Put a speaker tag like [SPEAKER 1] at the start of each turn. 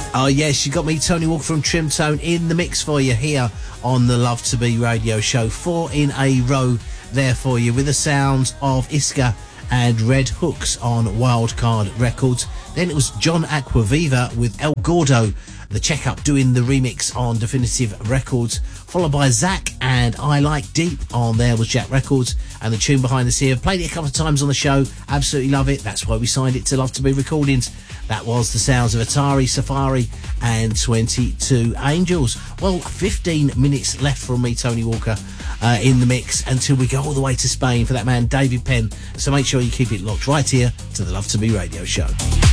[SPEAKER 1] Oh yes, you got me, Tony Walker from Trim Tone, in the mix for you here on the Love to Be radio show. 4 in a row there for you with the sounds of Iska and Red Hooks on Wildcard Records. Then it was John Aquaviva with El Gordo, the Checkup, doing the remix on Definitive Records, followed by Zach and I Like Deep on There Was Jack Records, and the tune behind this here. Played it a couple of times on the show, absolutely love it. That's why we signed it to Love to Be Recordings. That was the sounds of Atari, Safari and 22 Angels. Well, 15 minutes left from me, Tony Walker, in the mix until we go all the way to Spain for that man David Penn. So make sure you keep it locked right here to the Love to Be radio show.